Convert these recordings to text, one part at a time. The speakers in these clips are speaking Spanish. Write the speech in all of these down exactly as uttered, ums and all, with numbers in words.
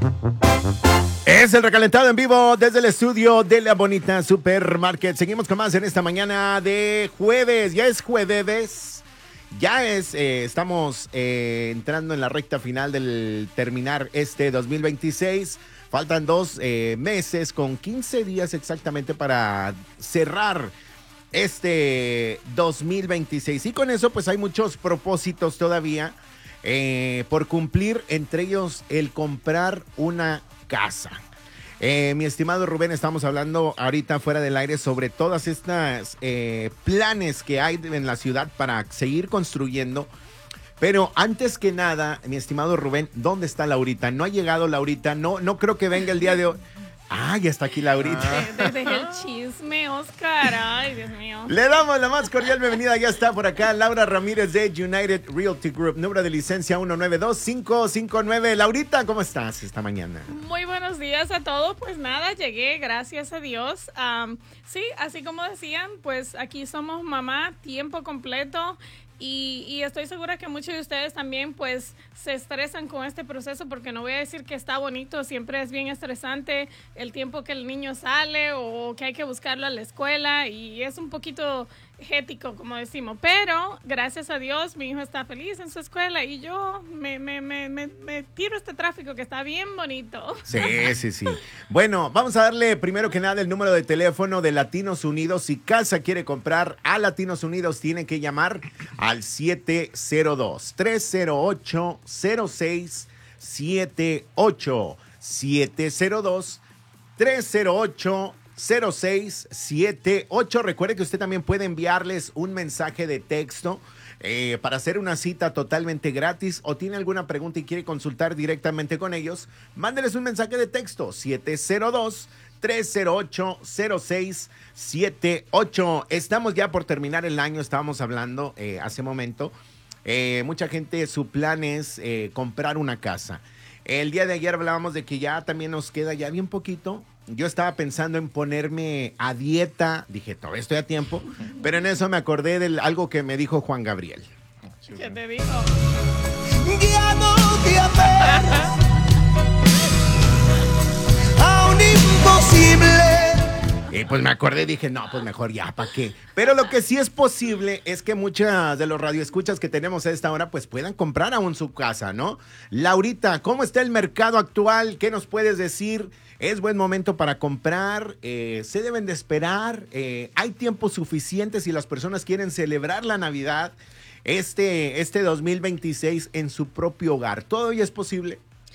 Es el recalentado en vivo desde el estudio de La Bonita Supermarket. Seguimos con más en esta mañana de jueves. Ya es jueves. Ya es, eh, estamos eh, entrando en la recta final del terminar este dos mil veintiséis. Faltan dos eh, meses con quince días exactamente para cerrar este dos mil veintiséis. Y con eso pues hay muchos propósitos todavía eh, por cumplir, entre ellos el comprar una casa. Eh, mi estimado Rubén, estamos hablando ahorita fuera del aire sobre todas estas eh, planes que hay en la ciudad para seguir construyendo. Pero antes que nada, mi estimado Rubén, ¿dónde está Laurita? No ha llegado Laurita, no, no creo que venga el día de hoy. Ah, ya está aquí Laurita. Desde el chisme, Oscar. Ay, Dios mío. Le damos la más cordial bienvenida. Ya está por acá Laura Ramírez de United Realty Group. Número de licencia uno nueve dos cinco cinco nueve. Laurita, ¿cómo estás esta mañana? Muy buenos días a todos. Pues nada, llegué, gracias a Dios. Um, sí, así como decían, pues aquí somos mamá tiempo completo. Y, y estoy segura que muchos de ustedes también pues se estresan con este proceso, porque no voy a decir que está bonito, siempre es bien estresante el tiempo que el niño sale o que hay que buscarlo a la escuela, y es un poquito ético, como decimos, pero gracias a Dios mi hijo está feliz en su escuela y yo me, me, me, me, me tiro este tráfico que está bien bonito. Sí, sí, sí. Bueno, vamos a darle primero que nada el número de teléfono de Latinos Unidos. Si casa quiere comprar a Latinos Unidos, tiene que llamar al siete cero dos, tres cero ocho, cero seis siete ocho. siete cero dos, tres cero ocho, cero seis siete ocho. Recuerde que usted también puede enviarles un mensaje de texto eh, para hacer una cita totalmente gratis, o tiene alguna pregunta y quiere consultar directamente con ellos. Mándeles un mensaje de texto siete cero dos, tres cero ocho, cero seis siete ocho. Estamos ya por terminar el año, estábamos hablando eh, hace momento. Eh, mucha gente, su plan es eh, comprar una casa. El día de ayer hablábamos de que ya también nos queda ya bien poquito. Yo estaba pensando en ponerme a dieta. Dije, todavía estoy a tiempo. Pero en eso me acordé de algo que me dijo Juan Gabriel. ¿Qué te dijo? Ya no te aferras a un imposible. Y pues me acordé y dije, no, pues mejor ya, ¿para qué? Pero lo que sí es posible es que muchas de los radioescuchas que tenemos a esta hora pues puedan comprar aún su casa, ¿no? Laurita, ¿cómo está el mercado actual? ¿Qué nos puedes decir? ¿Es buen momento para comprar? Eh, ¿Se deben de esperar? Eh, ¿Hay tiempo suficiente si las personas quieren celebrar la Navidad este, este dos mil veintiséis en su propio hogar? ¿Todo ya es posible?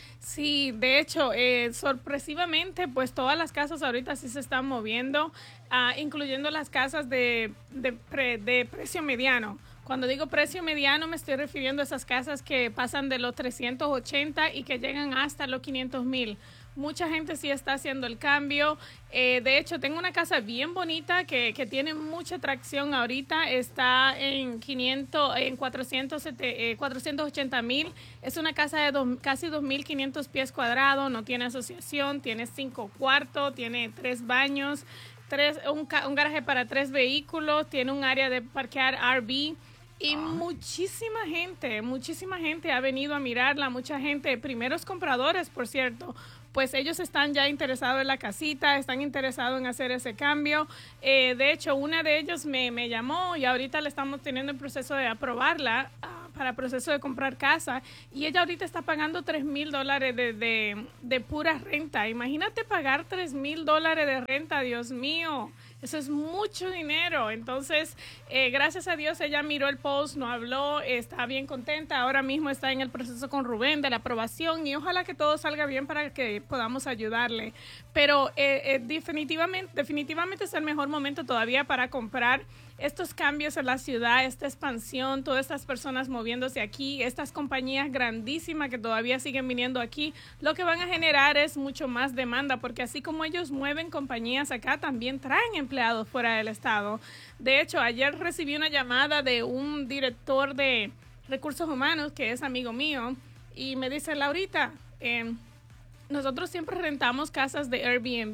Sí, de hecho, eh, sorpresivamente, pues todas las casas ahorita sí se están moviendo, uh, incluyendo las casas de, de, pre, de precio mediano. Cuando digo precio mediano, me estoy refiriendo a esas casas que pasan de los trescientos ochenta y que llegan hasta los quinientos mil. Mucha gente sí está haciendo el cambio. Eh, de hecho, tengo una casa bien bonita que, que tiene mucha atracción ahorita. Está en quinientos, en cuatrocientos, eh, cuatrocientos ochenta mil. Es una casa de dos, casi dos mil quinientos pies cuadrados. No tiene asociación. Tiene cinco cuartos. Tiene tres baños. Tres, un, un garaje para tres vehículos. Tiene un área de parquear R V. Y muchísima gente, muchísima gente ha venido a mirarla. Mucha gente, primeros compradores, por cierto, pues ellos están ya interesados en la casita, están interesados en hacer ese cambio. Eh, de hecho, una de ellos me, me llamó y ahorita le estamos teniendo el proceso de aprobarla uh, para el proceso de comprar casa. Y ella ahorita está pagando tres mil dólares de, de, de pura renta. Imagínate pagar tres mil dólares de renta, Dios mío. Eso es mucho dinero. Entonces, eh, gracias a Dios, ella miró el post, no habló, está bien contenta. Ahora mismo está en el proceso con Rubén de la aprobación y ojalá que todo salga bien para que podamos ayudarle. Pero eh, eh, definitivamente, definitivamente es el mejor momento todavía para comprar. Estos cambios en la ciudad, esta expansión, todas estas personas moviéndose aquí, estas compañías grandísimas que todavía siguen viniendo aquí, lo que van a generar es mucho más demanda, porque así como ellos mueven compañías acá, también traen empleados fuera del estado. De hecho, ayer recibí una llamada de un director de recursos humanos, que es amigo mío, y me dice, Laurita, eh, nosotros siempre rentamos casas de Airbnb.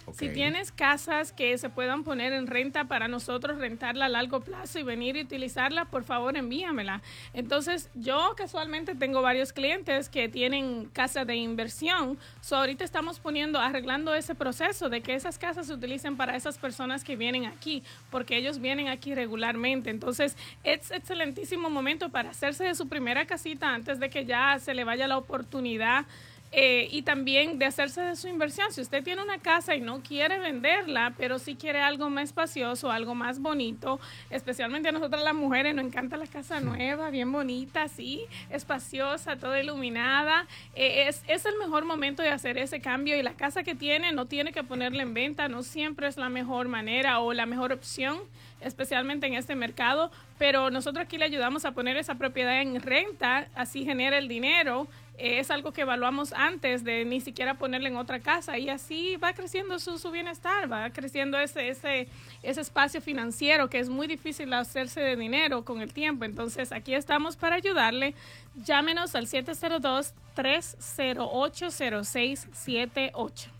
Si tienes casas que se puedan poner en renta para nosotros rentarla a largo plazo y venir y utilizarla, por favor envíamela. Entonces, yo casualmente tengo varios clientes que tienen casas de inversión. So, ahorita estamos poniendo, arreglando ese proceso de que esas casas se utilicen para esas personas que vienen aquí, porque ellos vienen aquí regularmente. Entonces, es excelentísimo momento para hacerse de su primera casita antes de que ya se le vaya la oportunidad. Eh, y también de hacerse de su inversión. Si usted tiene una casa y no quiere venderla, pero sí quiere algo más espacioso, algo más bonito, especialmente a nosotras las mujeres nos encanta la casa nueva, bien bonita, así, espaciosa, toda iluminada. Eh, es, es el mejor momento de hacer ese cambio, y la casa que tiene no tiene que ponerla en venta, no siempre es la mejor manera o la mejor opción, especialmente en este mercado, pero nosotros aquí le ayudamos a poner esa propiedad en renta, así genera el dinero. Eh, es algo que evaluamos antes de ni siquiera ponerle en otra casa, y así va creciendo su, su bienestar, va creciendo ese, ese, ese espacio financiero que es muy difícil hacerse de dinero con el tiempo. Entonces aquí estamos para ayudarle. Llámenos al siete cero dos, tres cero ocho, cero seis siete ocho.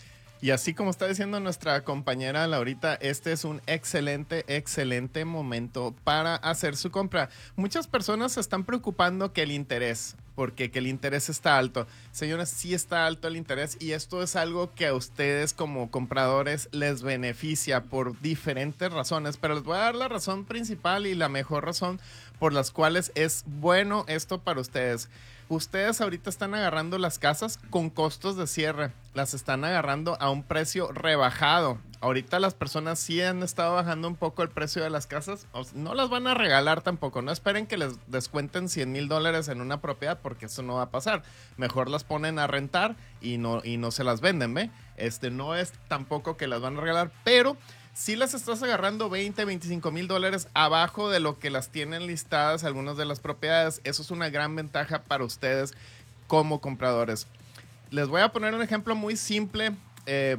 Y así como está diciendo nuestra compañera Laurita, este es un excelente, excelente momento para hacer su compra. Muchas personas se están preocupando que el interés, porque que el interés está alto. Señores, sí está alto el interés, y esto es algo que a ustedes como compradores les beneficia por diferentes razones, pero les voy a dar la razón principal y la mejor razón por las cuales es bueno esto para ustedes. Ustedes ahorita están agarrando las casas con costos de cierre, las están agarrando a un precio rebajado. Ahorita las personas sí han estado bajando un poco el precio de las casas, no las van a regalar tampoco, no esperen que les descuenten cien mil dólares en una propiedad, porque eso no va a pasar. Mejor las ponen a rentar y no, y no se las venden, ¿ve? Este no es tampoco que las van a regalar, pero si las estás agarrando veinte, veinticinco mil dólares abajo de lo que las tienen listadas algunas de las propiedades. Eso es una gran ventaja para ustedes como compradores. Les voy a poner un ejemplo muy simple, eh,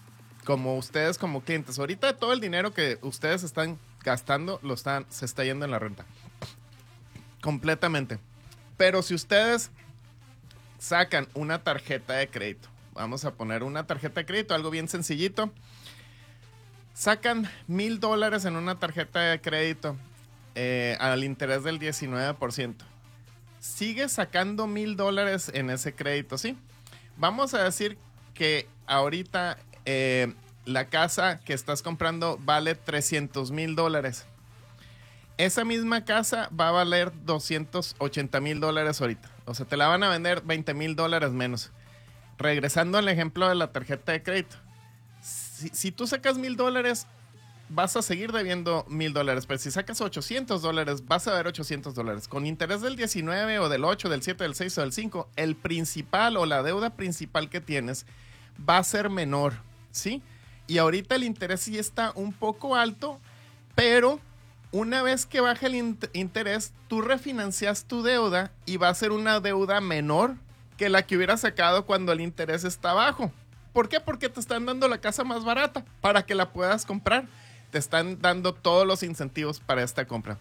como ustedes como clientes. Ahorita todo el dinero que ustedes están gastando lo están, se está yendo en la renta. Completamente. Pero si ustedes sacan una tarjeta de crédito, vamos a poner una tarjeta de crédito, algo bien sencillito. Sacan mil dólares en una tarjeta de crédito eh, al interés del diecinueve por ciento. Sigue sacando mil dólares en ese crédito, ¿sí? Vamos a decir que ahorita eh, la casa que estás comprando vale trescientos mil dólares. Esa misma casa va a valer doscientos ochenta mil dólares ahorita. O sea, te la van a vender veinte mil dólares menos. Regresando al ejemplo de la tarjeta de crédito. Si, si tú sacas mil dólares, vas a seguir debiendo mil dólares. Pero si sacas ochocientos dólares, vas a ver ochocientos dólares. Con interés del diecinueve o del ocho, del siete, del seis o del cinco, el principal o la deuda principal que tienes va a ser menor, ¿sí? Y ahorita el interés sí está un poco alto, pero una vez que baja el in- interés, tú refinancias tu deuda y va a ser una deuda menor que la que hubieras sacado cuando el interés está bajo. ¿Por qué? Porque te están dando la casa más barata para que la puedas comprar. Te están dando todos los incentivos para esta compra.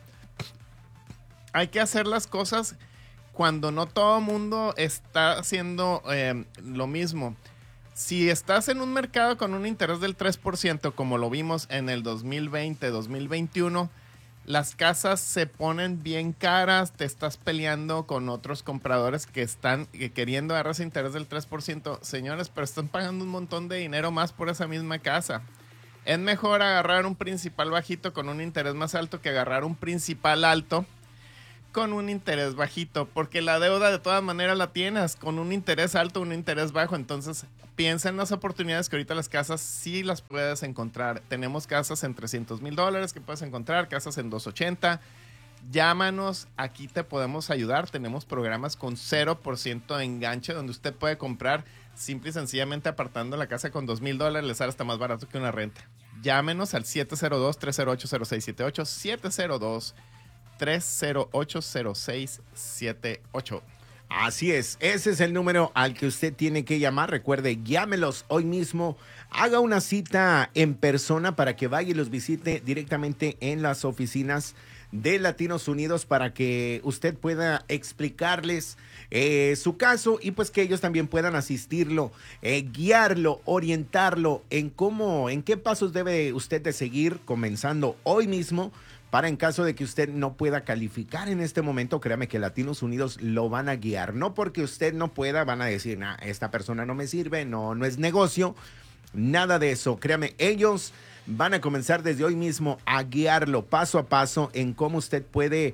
Hay que hacer las cosas cuando no todo el mundo está haciendo eh, lo mismo. Si estás en un mercado con un interés del tres por ciento, como lo vimos en el dos mil veinte, dos mil veintiuno, las casas se ponen bien caras, te estás peleando con otros compradores que están queriendo agarrar ese interés del tres por ciento. Señores, pero están pagando un montón de dinero más por esa misma casa. Es mejor agarrar un principal bajito con un interés más alto que agarrar un principal alto con un interés bajito, porque la deuda de todas maneras la tienes con un interés alto o un interés bajo. Entonces piensa en las oportunidades que ahorita las casas sí las puedes encontrar. Tenemos casas en trescientos mil dólares que puedes encontrar, casas en doscientos ochenta. Llámanos, aquí te podemos ayudar. Tenemos programas con cero por ciento de enganche donde usted puede comprar simple y sencillamente apartando la casa con dos mil dólares. Les sale hasta más barato que una renta. Llámenos al siete cero dos, tres cero ocho, cero seis siete ocho, siete cero dos, tres cero ocho, cero seis siete ocho. Así es, ese es el número al que usted tiene que llamar. Recuerde, llámelos hoy mismo, haga una cita en persona para que vaya y los visite directamente en las oficinas de Latinos Unidos para que usted pueda explicarles eh, su caso y pues que ellos también puedan asistirlo, eh, guiarlo, orientarlo en cómo, en qué pasos debe usted de seguir comenzando hoy mismo para en caso de que usted no pueda calificar en este momento, créame que Latinos Unidos lo van a guiar. No porque usted no pueda, van a decir, nah, esta persona no me sirve, no, no es negocio, nada de eso. Créame, ellos van a comenzar desde hoy mismo a guiarlo paso a paso en cómo usted puede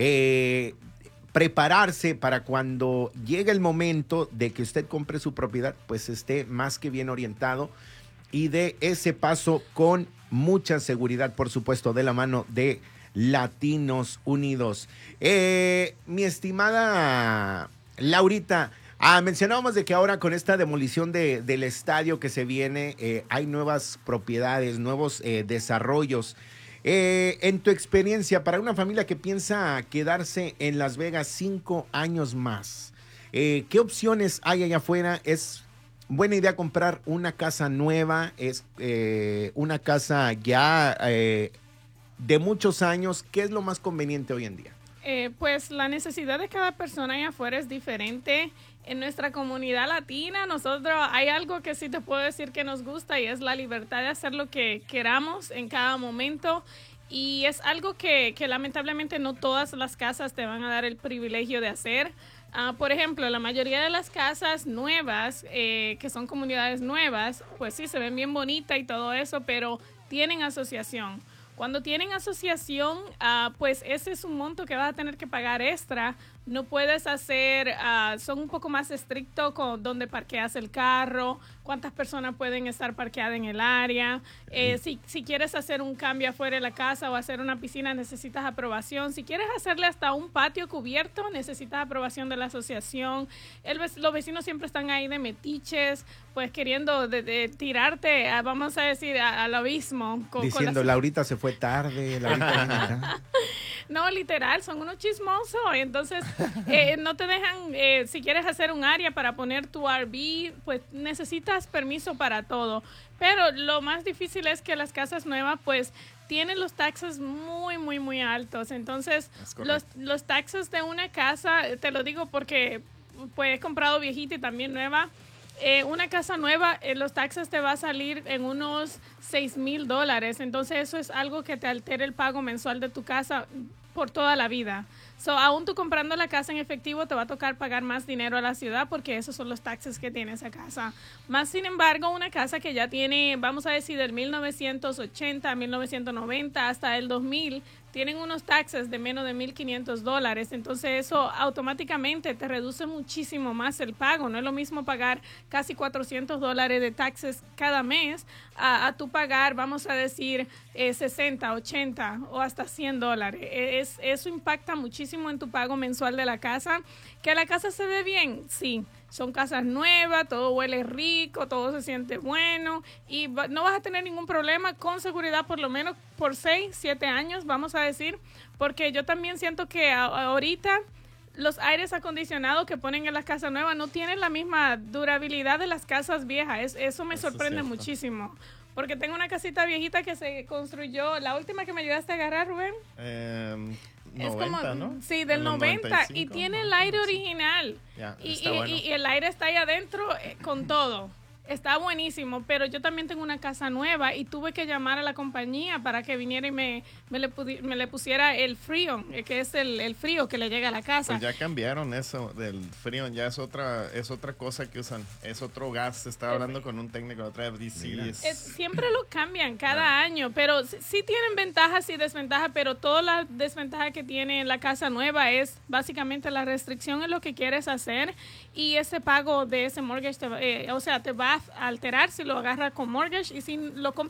eh, prepararse para cuando llegue el momento de que usted compre su propiedad, pues esté más que bien orientado y dé ese paso con mucha seguridad, por supuesto, de la mano de Latinos Unidos. Eh, mi estimada Laurita, ah, mencionábamos de que ahora con esta demolición de, del estadio que se viene, eh, hay nuevas propiedades, nuevos eh, desarrollos. Eh, en tu experiencia, para una familia que piensa quedarse en Las Vegas cinco años más, eh, ¿qué opciones hay allá afuera? ¿Es buena idea comprar una casa nueva? ¿Es eh, una casa ya eh, de muchos años? ¿Qué es lo más conveniente hoy en día? Eh, pues la necesidad de cada persona allá afuera es diferente. En nuestra comunidad latina, nosotros hay algo que sí te puedo decir que nos gusta y es la libertad de hacer lo que queramos en cada momento. Y es algo que, que lamentablemente no todas las casas te van a dar el privilegio de hacer. Uh, por ejemplo, la mayoría de las casas nuevas, eh, que son comunidades nuevas, pues sí, se ven bien bonitas y todo eso, pero tienen asociación. Cuando tienen asociación, uh, pues ese es un monto que vas a tener que pagar extra. No puedes hacer, uh, son un poco más estrictos con dónde parqueas el carro, cuántas personas pueden estar parqueadas en el área. Eh, si, si quieres hacer un cambio afuera de la casa o hacer una piscina, necesitas aprobación. Si quieres hacerle hasta un patio cubierto, necesitas aprobación de la asociación. El, los vecinos siempre están ahí de metiches, pues queriendo de, de tirarte, a, vamos a decir, a, al abismo. Con, Diciendo, con las... Laurita se fue tarde, Laurita. No, literal, son unos chismosos. Entonces, eh, no te dejan, eh, si quieres hacer un área para poner tu R V, pues necesitas permiso para todo. Pero lo más difícil es que las casas nuevas, pues, tienen los taxes muy, muy, muy altos. Entonces, los, los taxes de una casa, te lo digo porque pues he comprado viejita y también nueva. Eh, una casa nueva, eh, los taxes te va a salir en unos seis mil dólares. Entonces, eso es algo que te altera el pago mensual de tu casa por toda la vida. So, aún tú comprando la casa en efectivo, te va a tocar pagar más dinero a la ciudad porque esos son los taxes que tiene esa casa. Más sin embargo, una casa que ya tiene, vamos a decir, del mil novecientos ochenta, mil novecientos noventa hasta el dos mil, tienen unos taxes de menos de mil quinientos dólares. Entonces, eso automáticamente te reduce muchísimo más el pago. No es lo mismo pagar casi cuatrocientos dólares de taxes cada mes a, a tú pagar, vamos a decir, eh, sesenta, ochenta o hasta cien dólares. Es, eso impacta muchísimo en tu pago mensual de la casa. ¿Que la casa se ve bien? Sí. Son casas nuevas, todo huele rico, todo se siente bueno y va, no vas a tener ningún problema, con seguridad por lo menos por seis, siete años, vamos a decir, porque yo también siento que a, ahorita los aires acondicionados que ponen en las casas nuevas no tienen la misma durabilidad de las casas viejas. Es, eso me eso sorprende muchísimo. Porque tengo una casita viejita que se construyó, la última que me ayudaste a agarrar, Rubén. Eh, es noventa, como, ¿no? sí, del noventa, y tiene el aire original. Ya, y, está y, bueno. y el aire está ahí adentro eh, con todo. Está buenísimo, pero yo también tengo una casa nueva y tuve que llamar a la compañía para que viniera y me, me, le, pudi- me le pusiera el Freon, eh, que es el, el frío que le llega a la casa. Pues ya cambiaron eso del Freon, ya es otra es otra cosa que usan, es otro gas. Estaba hablando con un técnico otra vez, sí, es... Es, siempre lo cambian cada ah. año, pero sí, sí tienen ventajas y desventajas, pero toda la desventaja que tiene la casa nueva es básicamente la restricción en lo que quieres hacer y ese pago de ese mortgage, te, eh, o sea, te va a alterar si lo agarras con mortgage y si lo compras